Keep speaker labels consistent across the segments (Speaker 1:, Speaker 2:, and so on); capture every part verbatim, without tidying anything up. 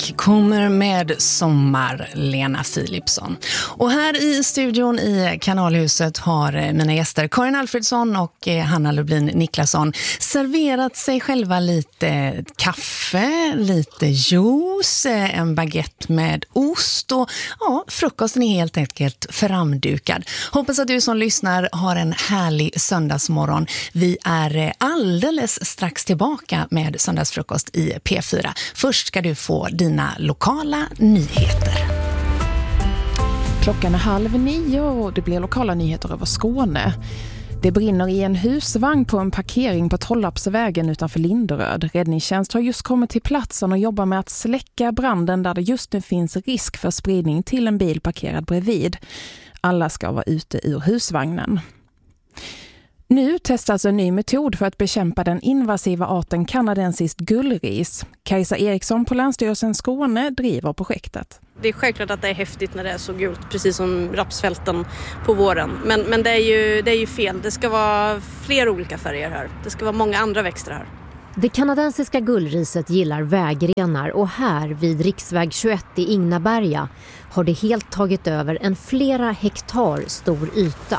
Speaker 1: kommer med sommar, Lena Philipsson. Och här i studion i Kanalhuset har mina gäster Karin Alfredsson och Hanna Lublin Niklasson serverat sig själva lite kaffe, lite juice, en baguette med ost och ja, frukosten är helt enkelt framdukad. Hoppas att du som lyssnar har en härlig söndagsmorgon. Vi är alldeles strax tillbaka med söndagsfrukost i P fyra. Först ska du få dina lokala nyheter.
Speaker 2: Klockan är halv nio och det blir lokala nyheter över Skåne. Det brinner i en husvagn på en parkering på Tollarpsvägen utanför Linderöd. Räddningstjänst har just kommit till platsen och jobbar med att släcka branden där det just nu finns risk för spridning till en bil parkerad bredvid. Alla ska vara ute ur husvagnen. Nu testas en ny metod för att bekämpa den invasiva arten kanadensiskt gullris. Kajsa Eriksson på Länsstyrelsen Skåne driver projektet.
Speaker 3: Det är självklart att det är häftigt när det är så gult, precis som rapsfälten på våren. Men, men det, är ju, det är ju fel. Det ska vara fler olika färger här. Det ska vara många andra växter här.
Speaker 4: Det kanadensiska gullriset gillar vägrenar och här vid riksväg tjugoett i Ingnaberga har det helt tagit över en flera hektar stor yta.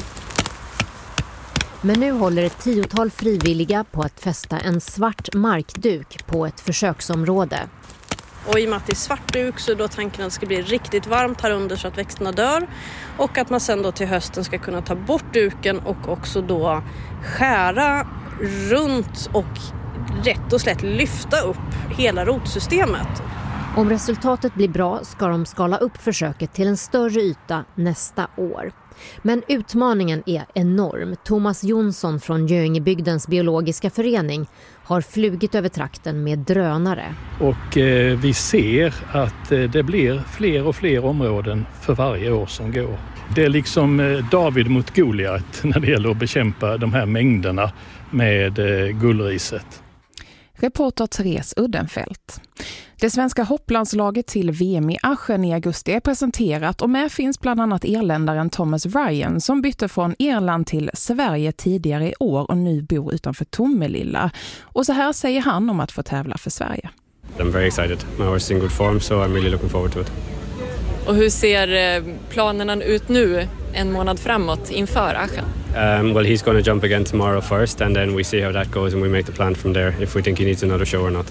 Speaker 4: Men nu håller ett tiotal frivilliga på att fästa en svart markduk på ett försöksområde.
Speaker 3: Och i och med att det är svart duk så är då tanken att det ska bli riktigt varmt här under så att växterna dör. Och att man sen då till hösten ska kunna ta bort duken och också då skära runt och rätt och slätt lyfta upp hela rotsystemet.
Speaker 4: Om resultatet blir bra ska de skala upp försöket till en större yta nästa år. Men utmaningen är enorm. Thomas Jonsson från Göingebygdens biologiska förening har flugit över trakten med drönare.
Speaker 5: Och eh, vi ser att eh, det blir fler och fler områden för varje år som går. Det är liksom eh, David mot Goliat när det gäller att bekämpa de här mängderna med eh, gullriset.
Speaker 2: Reporter Therese Uddenfelt. Det svenska hopplandslaget till V M i Aschen i augusti är presenterat och med finns bland annat irländaren Thomas Ryan som bytte från Irland till Sverige tidigare i år och nu bor utanför Tomelilla. Och så här säger han om att få tävla för Sverige.
Speaker 6: I'm very excited. My horse is in good form, so I'm really looking forward to it.
Speaker 7: Och hur ser planerna ut nu en månad framåt inför Aschen?
Speaker 6: Um, well, he's going to jump again tomorrow first and then we see how that goes and we make the plan from there if we think he needs another show or not.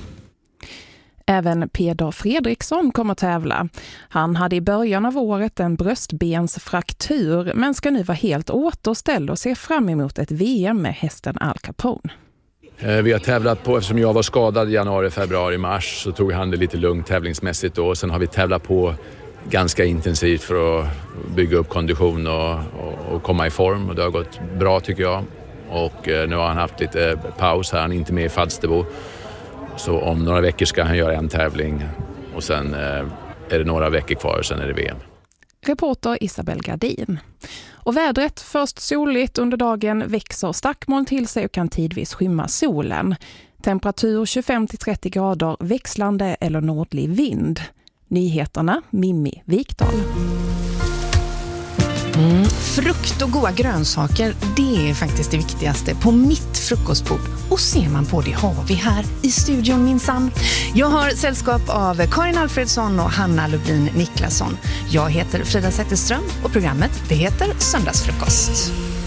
Speaker 2: Även Peder Fredriksson kommer tävla. Han hade i början av året en bröstbensfraktur men ska nu vara helt återställd och se fram emot ett V M med hästen Al Capone.
Speaker 8: Vi har tävlat på, eftersom jag var skadad i januari, februari, mars så tog han det lite lugnt tävlingsmässigt då. Sen har vi tävlat på ganska intensivt för att bygga upp kondition och, och, och komma i form och det har gått bra tycker jag. Och nu har han haft lite paus här, han är inte med i Falsterbo. Så om några veckor ska han göra en tävling och sen är det några veckor kvar och sen är det V M.
Speaker 2: Reporter Isabel Gardin. Och vädret, först soligt under dagen växer stackmoln till sig och kan tidvis skymma solen. Temperatur tjugofem till trettio grader, växlande eller nordlig vind. Nyheterna, Mimmi Vikdahl.
Speaker 1: Mm, frukt och goda grönsaker, det är faktiskt det viktigaste på mitt frukostbord. Och ser man på det har vi här i studion minsann. Jag har sällskap av Karin Alfredsson och Hanna Lublin Niklasson. Jag heter Frida Zetterström och programmet det heter Söndagsfrukost.